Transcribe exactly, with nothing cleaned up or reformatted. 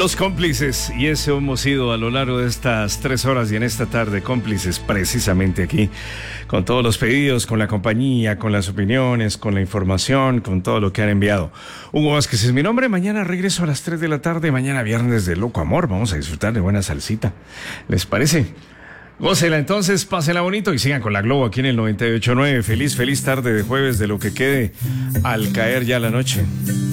Los cómplices, y eso hemos sido a lo largo de estas tres horas y en esta tarde, cómplices precisamente aquí, con todos los pedidos, con la compañía, con las opiniones, con la información, con todo lo que han enviado. Hugo Vázquez es mi nombre, mañana regreso a las tres de la tarde, mañana viernes de Loco Amor, vamos a disfrutar de buena salsita, ¿les parece? Gócela entonces, pásenla bonito y sigan con la Globo aquí en el noventa y ocho punto nueve. Feliz, feliz tarde de jueves de lo que quede al caer ya la noche.